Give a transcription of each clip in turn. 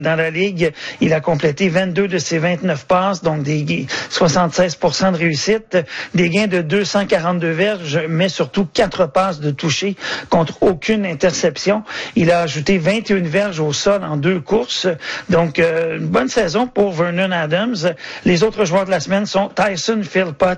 Dans la Ligue, il a complété 22 de ses 29 passes, donc des 76% de réussite, des gains de 242 verges, mais surtout 4 passes de toucher contre aucune interception. Il a ajouté 21 verges au sol en 2 courses. Donc, une bonne saison pour Vernon Adams. Les autres joueurs de la semaine sont Tyson Philpott,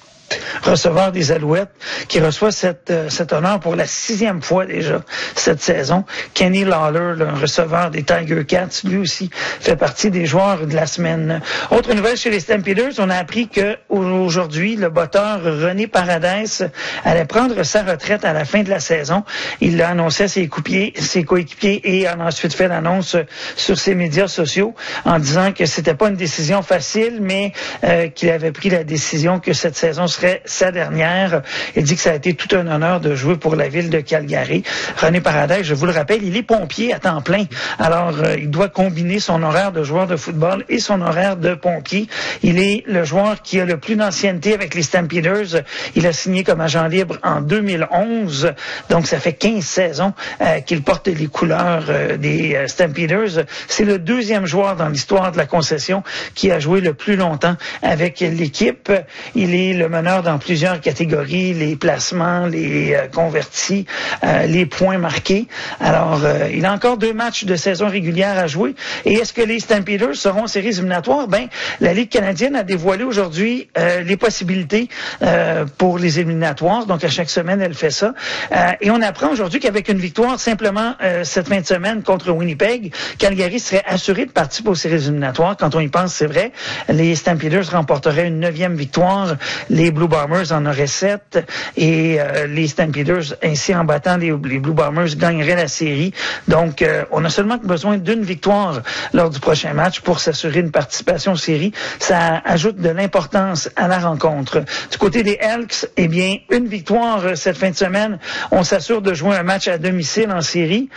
receveur des Alouettes, qui reçoit cet honneur pour la 6e fois déjà cette saison. Kenny Lawler, le receveur des Tiger Cats, lui aussi fait partie des joueurs de la semaine. Autre nouvelle chez les Stampeders, on a appris que aujourd'hui, le botteur René Paradès allait prendre sa retraite à la fin de la saison. Il l'a annoncé à ses coéquipiers et a ensuite fait l'annonce sur ses médias sociaux en disant que c'était pas une décision facile, mais qu'il avait pris la décision que cette saison serait sa dernière. Il dit que ça a été tout un honneur de jouer pour la ville de Calgary. René Paradès, je vous le rappelle, il est pompier à temps plein. Alors, il doit combiner son horaire de joueur de football et son horaire de pompier. Il est le joueur qui a le plus d'ancienneté avec les Stampeders. Il a signé comme agent libre en 2011. Donc, ça fait 15 saisons qu'il porte les couleurs des Stampeders. C'est le 2e joueur dans l'histoire de la concession qui a joué le plus longtemps avec l'équipe. Il est le meneur dans plusieurs catégories, les placements, les convertis, les points marqués. Alors, il a encore 2 matchs de saison régulière à jouer. Et est-ce que les Stampeders seront en séries éliminatoires? Ben, la Ligue canadienne a dévoilé aujourd'hui les possibilités pour les éliminatoires. Donc, à chaque semaine, elle fait ça. Et on apprend aujourd'hui qu'avec une victoire simplement cette fin de semaine contre Winnipeg, Calgary serait assuré de participer aux séries éliminatoires. Quand on y pense, c'est vrai. Les Stampeders remporteraient une 9e victoire. Les Blue Bombers en auraient 7 et les Stampeders, ainsi en battant les Blue Bombers, gagneraient la série. Donc, on a seulement besoin d'une victoire lors du prochain match pour s'assurer une participation aux séries. Ça ajoute de l'importance à la rencontre. Du côté des Elks, eh bien, une victoire cette fin de semaine, on s'assure de jouer un match à domicile en série.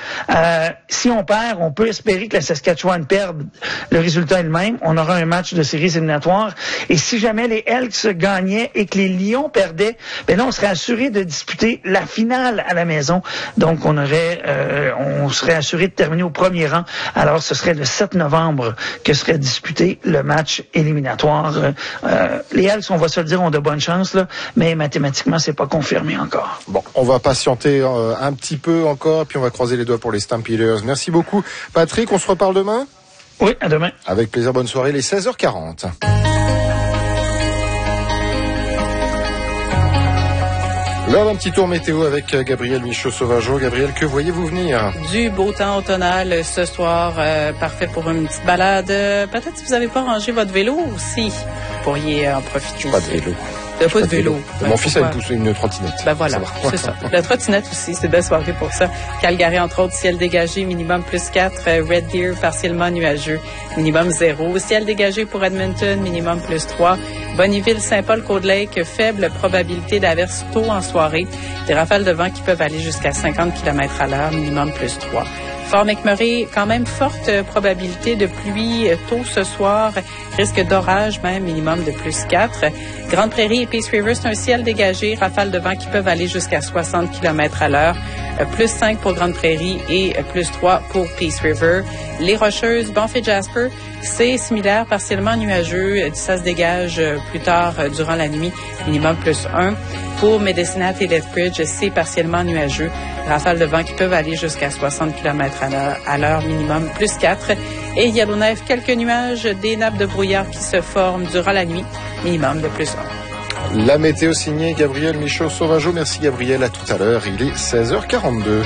Si on perd, on peut espérer que la Saskatchewan perde. Le résultat est le même. On aura un match de séries éliminatoires. Et si jamais les Elks gagnaient et que les Lions perdaient, ben là, on serait assuré de disputer la finale à la maison. Donc, on serait assuré de terminer au premier rang. Alors, ce serait le 7 novembre que serait disputé le match éliminatoire. Les Elks, on va se le dire, ont de bonnes chances, là, mais mathématiquement, c'est pas confirmé encore. Bon, on va patienter un petit peu encore, puis on va croiser les doigts pour les Stampeders. Merci beaucoup, Patrick. On se reparle demain? Oui, à demain. Avec plaisir, bonne soirée, les 16h40. Là, un petit tour météo avec Gabriel Michaud-Sauvageau. Gabriel, que voyez-vous venir? Du beau temps automnal ce soir, parfait pour une petite balade. Peut-être si vous n'avez pas rangé votre vélo aussi, vous pourriez en profiter. Pas de vélo. Pas de vélo. Mon fils a une trottinette. Ben voilà, c'est ça. La trottinette aussi, c'est une belle soirée pour ça. Calgary, entre autres, ciel dégagé, minimum +4. Red Deer, partiellement nuageux, minimum 0. Ciel dégagé pour Edmonton, minimum +3. Bonneville, Saint-Paul, Cold Lake, faible probabilité d'averse tôt en soirée. Des rafales de vent qui peuvent aller jusqu'à 50 km/h, minimum +3. Fort McMurray, quand même forte probabilité de pluie tôt ce soir, risque d'orage même, minimum de +4. Grande Prairie et Peace River, c'est un ciel dégagé, rafales de vent qui peuvent aller jusqu'à 60 km/h, +5 pour Grande Prairie et +3 pour Peace River. Les Rocheuses, Banff et Jasper, c'est similaire, partiellement nuageux, ça se dégage plus tard durant la nuit, minimum +1. Pour Medicina et Lethbridge, c'est partiellement nuageux. Rafales de vent qui peuvent aller jusqu'à 60 km/h, minimum +4. Et Yellowknife, quelques nuages, des nappes de brouillard qui se forment durant la nuit, minimum de +1. La météo signée Gabriel Michaud-Sauvageau. Merci Gabriel, à tout à l'heure. Il est 16h42.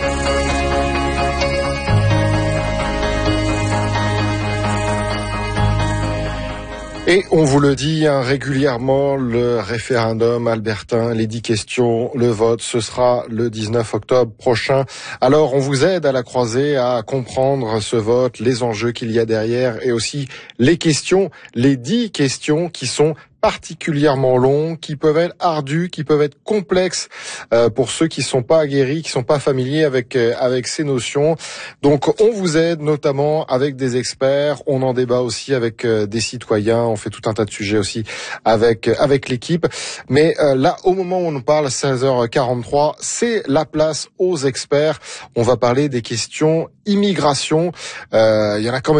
Et on vous le dit régulièrement, le référendum albertain, les 10 questions, le vote, ce sera le 19 octobre prochain. Alors on vous aide à la croisée à comprendre ce vote, les enjeux qu'il y a derrière et aussi les questions, les 10 questions qui sont particulièrement longs, qui peuvent être ardus, qui peuvent être complexes pour ceux qui sont pas aguerris, qui sont pas familiers avec ces notions. Donc on vous aide notamment avec des experts, on en débat aussi avec des citoyens, on fait tout un tas de sujets aussi avec l'équipe. Mais là au moment où on parle 16h43, c'est la place aux experts. On va parler des questions immigration. Il y en a quand même